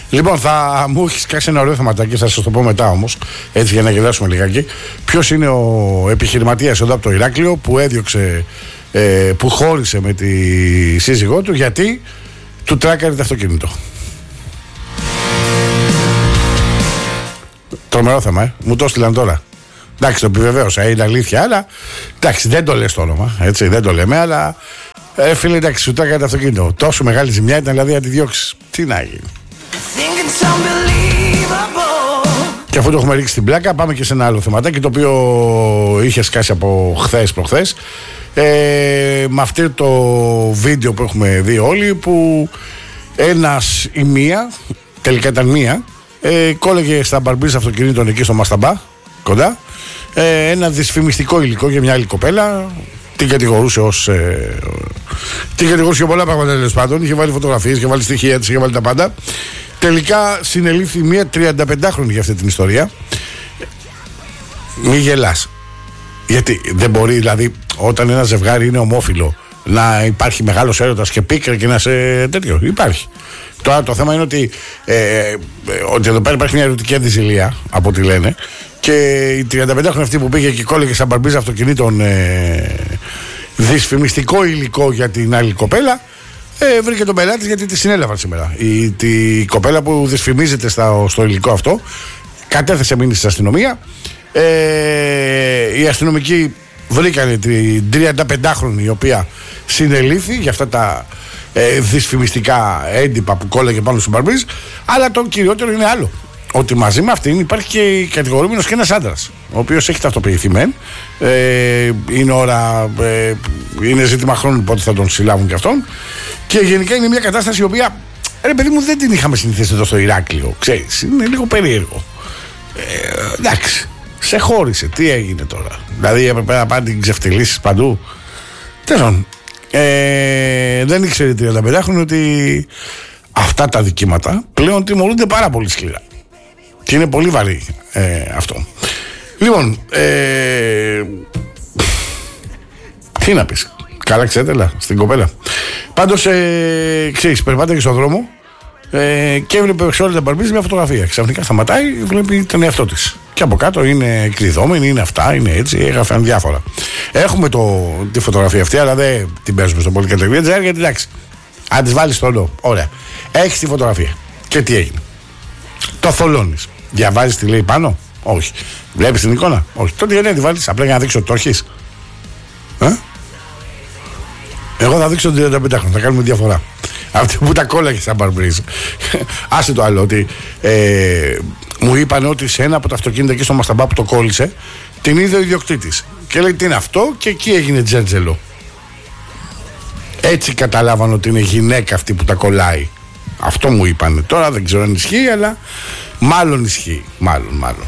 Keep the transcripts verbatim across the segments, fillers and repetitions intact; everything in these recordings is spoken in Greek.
Λοιπόν, θα μου έχει κάσει ένα ωραίο θεματάκι, θα σας το πω μετά όμως, έτσι για να γελάσουμε λιγάκι. Ποιος είναι ο επιχειρηματίας εδώ από το Ηράκλειο που έδιωξε, ε, που χώρισε με τη σύζυγό του γιατί του τράκαρε το αυτοκίνητο. Τρομερό θέμα, ε. Μου το έστειλαν τώρα. Εντάξει, το επιβεβαίωσα, είναι αλήθεια, αλλά εντάξει, δεν το λες το όνομα, έτσι, δεν το λέμε, αλλά ε, φίλε, εντάξει, σου τράκαρε το αυτοκίνητο. Τόσο μεγάλη ζημιά ήταν, δηλαδή, να τη διώξεις. Τι να γίνει. Και αφού το έχουμε ρίξει στην πλάκα, πάμε και σε ένα άλλο θεματάκι το οποίο είχε σκάσει από χθες προχθές. Ε, με αυτό το βίντεο που έχουμε δει όλοι, που ένας ή μία, τελικά ήταν μία, ε, κόλλεγε στα μπαρμπίζ αυτοκινήτων εκεί στο Μασταμπά, κοντά, ε, ένα δυσφημιστικό υλικό για μια άλλη κοπέλα. Την κατηγορούσε ως. Ε, την κατηγορούσε για πολλά πράγματα, τέλος πάντων. Είχε βάλει φωτογραφίες, είχε βάλει στοιχεία της, είχε βάλει τα πάντα. Τελικά συνελήφθη μια τριανταπεντάχρονη για αυτή την ιστορία. Μη γελάς. Γιατί δεν μπορεί, δηλαδή, όταν ένα ζευγάρι είναι ομόφυλο, να υπάρχει μεγάλος έρωτας και πίκρα και να σε τέτοιο. Υπάρχει. Τώρα το θέμα είναι ότι, ε, ε, ότι εδώ πέρα υπάρχει μια ερωτική αντιζηλία, από ό,τι λένε. Και η τριανταπεντάχρονη αυτή που πήγε και κόλληγε σαν μπαρμπίζα αυτοκινήτων ε, δυσφημιστικό υλικό για την άλλη κοπέλα, ε, βρήκε τον πελάτη γιατί τη συνέλαβαν σήμερα. Η τη κοπέλα που δυσφημίζεται στα, στο υλικό αυτό κατέθεσε μήνυση στην αστυνομία. Ε, οι αστυνομικοί βρήκαν την τριανταπεντάχρονη η οποία συνελήφθη για αυτά τα ε, δυσφημιστικά έντυπα που κόλλαγε πάνω στο μπαρμπίζ. Αλλά το κυριότερο είναι άλλο. Ότι μαζί με αυτήν υπάρχει και κατηγορούμενος και ένας άντρας, ο οποίος έχει ταυτοποιηθεί μεν. Ε, είναι ώρα, ε, είναι ζήτημα χρόνου πότε θα τον συλλάβουν και αυτόν. Και γενικά είναι μια κατάσταση η οποία, ρε παιδί μου, δεν την είχαμε συνηθίσει εδώ στο Ηράκλειο. Ξέρεις, είναι λίγο περίεργο. Ε, εντάξει, σε χώρισε, τι έγινε τώρα? Δηλαδή έπρεπε να πάνε την ξεφτυλίσεις παντού. Τέλος, ε, δεν ήξερε η τριανταπεντάχρονη ότι αυτά τα δικήματα πλέον τιμωρούνται πάρα πολύ σκληρά. Και είναι πολύ βαρύ ε, αυτό. Λοιπόν, ε, τι να πεις, καλά ξέτελα στην κοπέλα. Πάντως, ε, ξέρεις, περπάταγε στον δρόμο ε, και έβλεπε σε όλα τα μπαρμπίζ μια φωτογραφία. Ξαφνικά σταματάει, βλέπει τον εαυτό της. Και από κάτω είναι κλειδώμενη, είναι αυτά, είναι έτσι, έγραφαν διάφορα. Έχουμε το, τη φωτογραφία αυτή, αλλά δεν την παίζουμε στο πολυκατηγορία της, γιατί εντάξει, αν της βάλεις το όλο, ωραία. Έχεις τη φωτογραφία. Και τι έγινε? Το θολώνεις. Διαβάζεις τι λέει πάνω? Όχι. Βλέπεις την εικόνα? Όχι. Τότε γιατί να τη βάλεις? Απλά για να δείξω ότι το έχεις. Ε? Εγώ θα δείξω τον τριανταπεντάχρονο. Θα κάνουμε διαφορά. Αυτή που τα κόλλαγε σαν μπαρμπρίζ. Άσε το άλλο. Ότι ε, μου είπαν ότι σε ένα από τα αυτοκίνητα εκεί στο Μασταμπά που το κόλλησε την είδε ο ιδιοκτήτης. Και λέει τι είναι αυτό, και εκεί έγινε τζέρτζελο. Έτσι καταλάβαν ότι είναι γυναίκα αυτή που τα κολλάει. Αυτό μου είπανε. Τώρα δεν ξέρω αν ισχύει, αλλά μάλλον ισχύει. Μάλλον, μάλλον.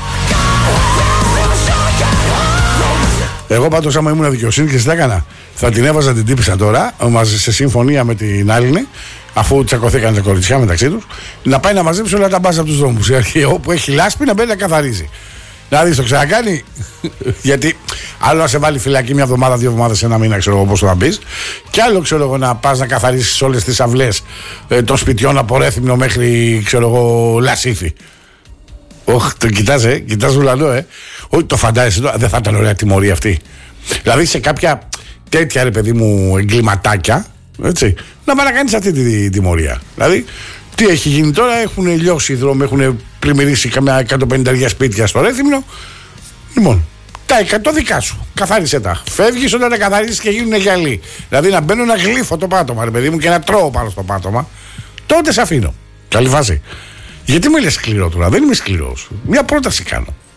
Εγώ πάντως άμα ήμουν δικαιοσύνη και τι έκανα, θα την έβαζα την τύπησα τώρα, μαζί σε συμφωνία με την άλλη, αφού τσακωθήκαν τα κοριτσιά μεταξύ τους, να πάει να μαζέψει όλα τα μπάζα από τους δρόμους. Όπου έχει λάσπη να μπαίνει να καθαρίζει. Δηλαδή το ξανακάνει. Γιατί άλλο να σε βάλει φυλακή μια εβδομάδα, δύο εβδομάδες, ένα μήνα, ξέρω εγώ πώς θα μπει. Και άλλο ξέρω εγώ να πας να καθαρίσεις όλες τις αυλές ε, των σπιτιών από Ρέθυμνο μέχρι ξέρω εγώ Λασίθι. Ωχ, το κοιτάς, ε, κοιτάς ουλανό, ε. Όχι, το φαντάζεσαι τώρα, δεν θα ήταν ωραία τιμωρία αυτή? Δηλαδή σε κάποια τέτοια, ρε παιδί μου, εγκληματάκια, έτσι, να πάει να κάνεις αυτή τη τιμωρία. Δηλαδή, τι έχει γίνει τώρα? Έχουν λιώσει οι δρόμοι, έχουν πλημμυρίσει καμιά εκατόν πενήντα σπίτια στο Ρέθυμνο. Λοιπόν, τα εκατό δικά σου. Καθάρισε τα. Φεύγεις όταν τα καθαρίσεις και γίνουν γυαλί. Δηλαδή να μπαίνω να γλύφω το πάτωμα, ρε παιδί μου, και να τρώω πάνω στο πάτωμα. Τότε σε αφήνω. Καλή φάση. Γιατί μου λες σκληρό τώρα? Δεν είμαι σκληρός. Μια πρόταση κάνω.